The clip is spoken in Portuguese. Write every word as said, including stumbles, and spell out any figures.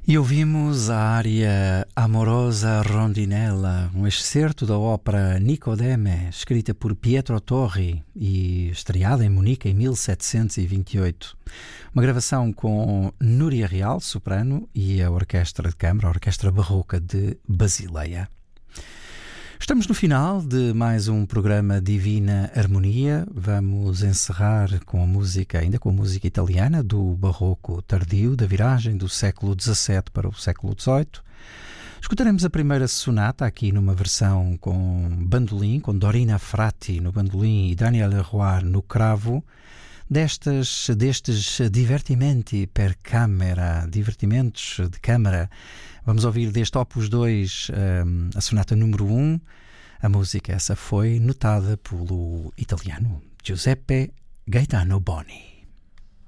E ouvimos a área Amorosa Rondinella, um excerto da ópera Nicodeme, escrita por Pietro Torri e estreada em Munique em mil setecentos e vinte e oito. Uma gravação com Núria Real, soprano, e a Orquestra de Câmara, a Orquestra Barroca de Basileia. Estamos no final de mais um programa Divina Harmonia. Vamos encerrar com a música, ainda com a música italiana do Barroco tardio, da viragem do século dezassete para o século dezoito. Escutaremos a primeira sonata aqui numa versão com bandolim, com Dorina Frati no bandolim e Daniel Leroy no cravo, destas, destes divertimenti per camera, divertimentos de câmara. Vamos ouvir deste Opus dois um, a sonata número um. A música essa foi notada pelo italiano Giuseppe Gaetano Boni.